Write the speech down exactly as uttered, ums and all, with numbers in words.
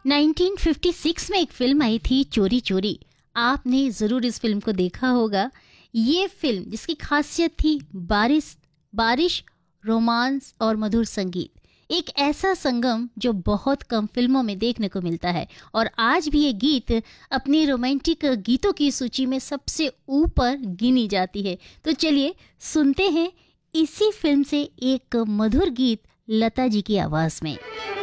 Nineteen fifty six में एक film आई थी चोरी चोरी। आपने ज़रूर इस फिल्म को देखा होगा। ये फिल्म जिसकी खासियत थी बारिश बारिश रोमांस और मधुर संगीत, एक ऐसा संगम जो बहुत कम फिल्मों में देखने को मिलता है। और आज भी ये गीत अपनी रोमांटिक गीतों की सूची में सबसे ऊपर गिनी जाती है। तो चलिए सुनते हैं इसी फिल्म से एक मधुर गीत लता जी की आवाज़ में।